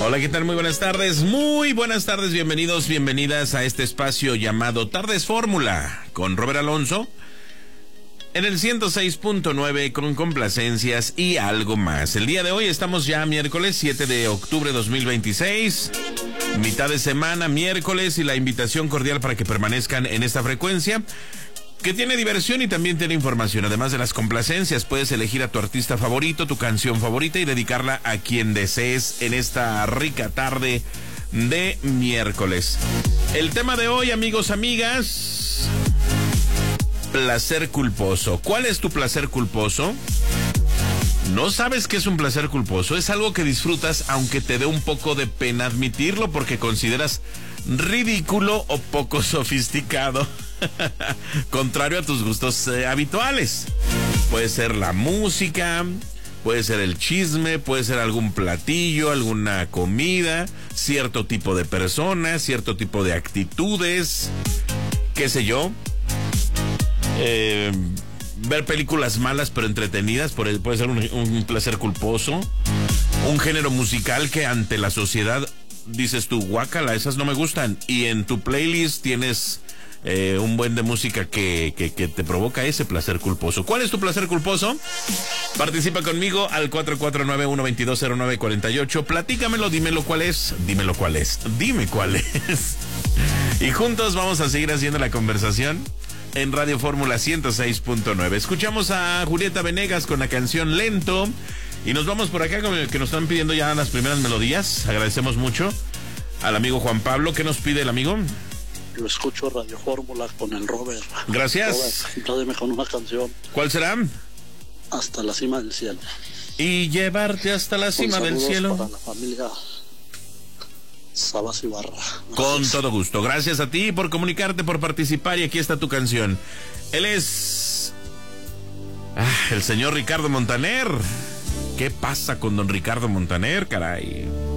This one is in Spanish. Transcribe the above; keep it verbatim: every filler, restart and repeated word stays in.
Hola, ¿qué tal? Muy buenas tardes, muy buenas tardes, bienvenidos, bienvenidas a este espacio llamado Tardes Fórmula con Robert Alonso en el ciento seis punto nueve con complacencias y algo más. El día de hoy estamos ya miércoles siete de octubre de dos mil veintiséis, mitad de semana, miércoles, y la invitación cordial para que permanezcan en esta frecuencia que tiene diversión y también tiene información. Además de las complacencias, puedes elegir a tu artista favorito, tu canción favorita y dedicarla a quien desees en esta rica tarde de miércoles. El tema de hoy, amigos, amigas, placer culposo. ¿Cuál es tu placer culposo? ¿No sabes qué es un placer culposo? Es algo que disfrutas aunque te dé un poco de pena admitirlo porque consideras ridículo o poco sofisticado. Contrario a tus gustos eh, habituales. Puede ser la música, puede ser el chisme, puede ser algún platillo, alguna comida, cierto tipo de personas, cierto tipo de actitudes, qué sé yo. Eh, ver películas malas pero entretenidas puede, puede ser un, un placer culposo. Un género musical que ante la sociedad dices tú, guácala, esas no me gustan, y en tu playlist tienes Eh, un buen de música que, que, que te provoca ese placer culposo. ¿Cuál es tu placer culposo? Participa conmigo al cuatro cuatro nueve, uno dos dos, cero nueve cuatro ocho. Platícamelo, dímelo cuál es. Dímelo cuál es. Dime cuál es. Y juntos vamos a seguir haciendo la conversación en Radio Fórmula ciento seis punto nueve. Escuchamos a Julieta Venegas con la canción Lento. Y nos vamos por acá con el que nos están pidiendo ya las primeras melodías. Agradecemos mucho al amigo Juan Pablo. ¿Qué nos pide el amigo? Lo escucho Radio Fórmula con el Robert. Gracias. Robert, entrádeme con una canción. ¿Cuál será? Hasta la cima del cielo. Y llevarte hasta la cima del cielo. Para la familia Sabas Ibarra. Con todo gusto. Gracias a ti por comunicarte, por participar, y aquí está tu canción. Él es ah, el señor Ricardo Montaner. ¿Qué pasa con don Ricardo Montaner, caray?